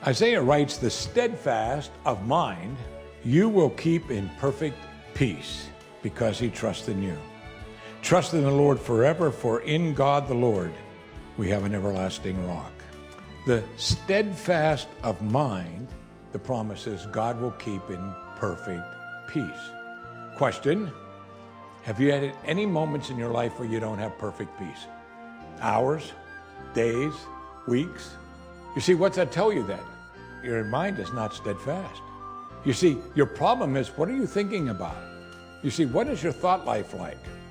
Isaiah writes, "The steadfast of mind you will keep in perfect peace because he trusts in you. Trust in the Lord forever, for in God the Lord we have an everlasting rock." The steadfast of mind, the promise is God will keep in perfect peace. Question: have you had any moments in your life where you don't have perfect peace? Hours, days, weeks? You see, what's that tell you then? Your mind is not steadfast. You see, your problem is, what are you thinking about? You see, what is your thought life like?